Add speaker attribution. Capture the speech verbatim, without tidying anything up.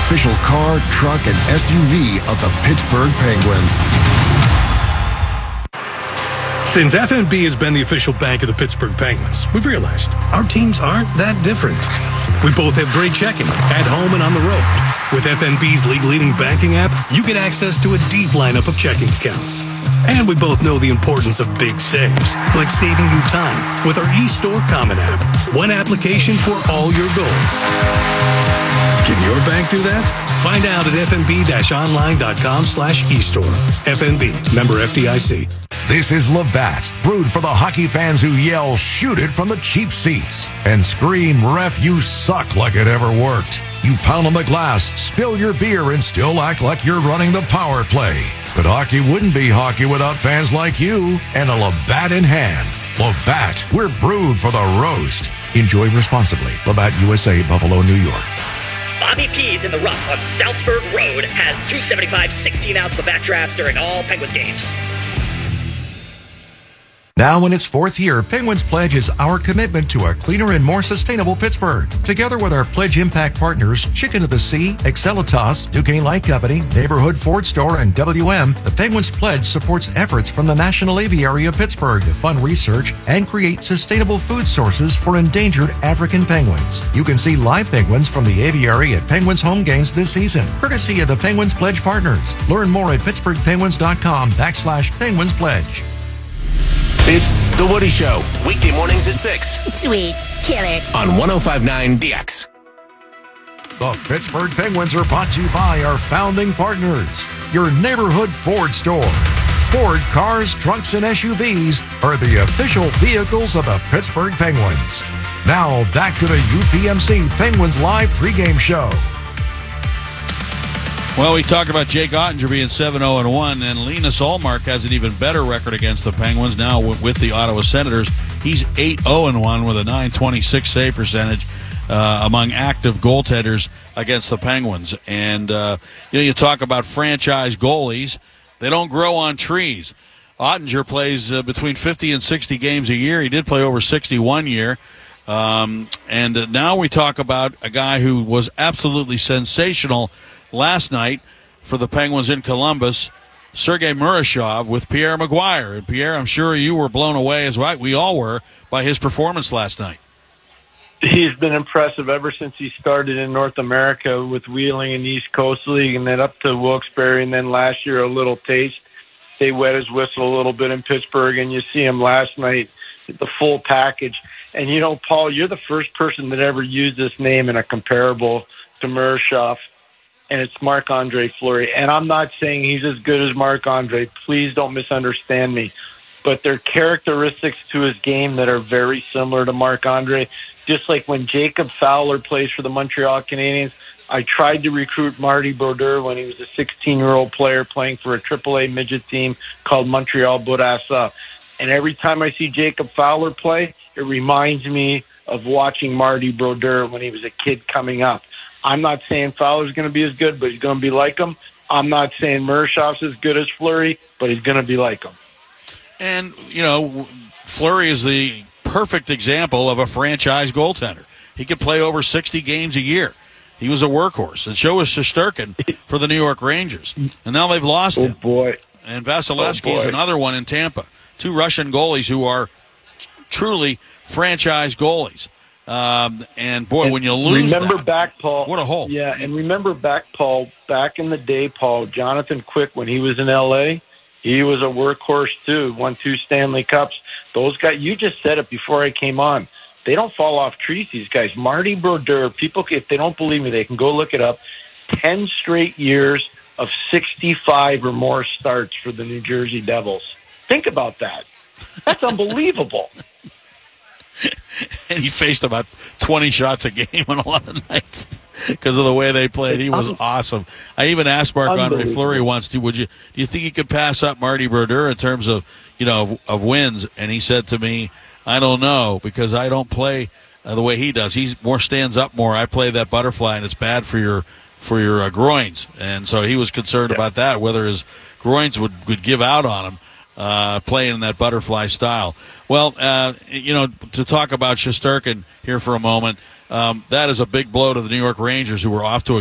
Speaker 1: official car, truck, and S U V of the Pittsburgh Penguins.
Speaker 2: Since F N B has been the official bank of the Pittsburgh Penguins, we've realized our teams aren't that different. We both have great checking, at home and on the road. With F N B's league-leading banking app, you get access to a deep lineup of checking accounts. And we both know the importance of big saves, like saving you time with our eStore Common app. One application for all your goals. Can your bank do that? Find out at fnb-online.com slash eStore. F N B, member F D I C.
Speaker 3: This is Labatt, brewed for the hockey fans who yell, shoot it from the cheap seats, and scream, ref, you suck, like it ever worked. You pound on the glass, spill your beer, and still act like you're running the power play. But hockey wouldn't be hockey without fans like you and a Labatt in hand. Labatt, we're brewed for the roast. Enjoy responsibly. Labatt U S A, Buffalo, New York.
Speaker 4: Bobby P's in the Rough on Southsburg Road has two seventy-five sixteen-ounce Labatt drafts during all Penguins games.
Speaker 3: Now in its fourth year, Penguins Pledge is our commitment to a cleaner and more sustainable Pittsburgh. Together with our Pledge Impact partners, Chicken of the Sea, Excelitas, Duquesne Light Company, Neighborhood Ford Store, and W M, the Penguins Pledge supports efforts from the National Aviary of Pittsburgh to fund research and create sustainable food sources for endangered African penguins. You can see live penguins from the aviary at Penguins home games this season, courtesy of the Penguins Pledge partners. Learn more at pittsburghpenguins.com backslash Penguins Pledge.
Speaker 5: It's The Woody Show, weekday mornings at six.
Speaker 6: Sweet. Killer.
Speaker 5: On one oh five point nine D X.
Speaker 3: The Pittsburgh Penguins are brought to you by our founding partners, your neighborhood Ford store. Ford cars, trucks, and S U Vs are the official vehicles of the Pittsburgh Penguins. Now back to the U P M C Penguins Live pregame show.
Speaker 7: Well, we talked about Jake Ottinger being seven oh and one, and Linus Ullmark has an even better record against the Penguins now with the Ottawa Senators. He's eight oh and one with a nine twenty-six save percentage uh, among active goaltenders against the Penguins. And, uh, you know, you talk about franchise goalies. They don't grow on trees. Ottinger plays uh, between fifty and sixty games a year. He did play over sixty one year. Um, and uh, now we talk about a guy who was absolutely sensational last night for the Penguins in Columbus, Sergei Murashov with Pierre Maguire. And Pierre, I'm sure you were blown away, as right we all were, by his performance last night.
Speaker 8: He's been impressive ever since he started in North America with Wheeling and East Coast League, and then up to Wilkes-Barre, and then last year a little taste. They wet his whistle a little bit in Pittsburgh, and you see him last night, the full package. And, you know, Paul, you're the first person that ever used this name in a comparable to Murashov, and it's Marc-Andre Fleury. And I'm not saying he's as good as Marc-Andre. Please don't misunderstand me. But there are characteristics to his game that are very similar to Marc-Andre. Just like when Jacob Fowler plays for the Montreal Canadiens, I tried to recruit Marty Brodeur when he was a sixteen-year-old player playing for a triple A midget team called Montreal Bourassa. And every time I see Jacob Fowler play, it reminds me of watching Marty Brodeur when he was a kid coming up. I'm not saying Fowler's going to be as good, but he's going to be like him. I'm not saying Murashov's as good as Fleury, but he's going to be like him.
Speaker 7: And, you know, Fleury is the perfect example of a franchise goaltender. He could play over sixty games a year. He was a workhorse. And so was Shesterkin for the New York Rangers. And now they've lost him.
Speaker 8: Oh, boy.
Speaker 7: And Vasilevsky
Speaker 8: oh,
Speaker 7: is another one in Tampa. Two Russian goalies who are truly franchise goalies. Um, and, boy,
Speaker 8: and
Speaker 7: when you lose
Speaker 8: Remember
Speaker 7: that,
Speaker 8: back, Paul.
Speaker 7: What a hole.
Speaker 8: Yeah, and remember back, Paul, back in the day, Paul, Jonathan Quick, when he was in L A, he was a workhorse, too, won two Stanley Cups. Those guys, you just said it before I came on. They don't fall off trees, these guys. Marty Brodeur, people, if they don't believe me, they can go look it up. Ten straight years of sixty-five or more starts for the New Jersey Devils. Think about that. That's unbelievable.
Speaker 7: And he faced about twenty shots a game on a lot of nights because of the way they played. He was awesome. I even asked Marc-Andre Fleury once, "Would you do you think he could pass up Marty Brodeur in terms of you know of, of wins?" And he said to me, "I don't know because I don't play uh, the way he does. He's more stands up more. I play that butterfly, and it's bad for your for your uh, groins." And so he was concerned yeah. about that, whether his groins would, would give out on him. Uh, playing in that butterfly style. Well, uh, you know, to talk about Shesterkin here for a moment, um, that is a big blow to the New York Rangers, who were off to a